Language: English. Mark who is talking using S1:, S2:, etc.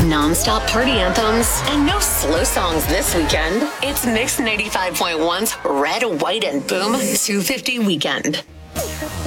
S1: Non-stop party anthems and no slow songs this weekend. It's Mix 95.1's Red, White, and Boom 250 Weekend.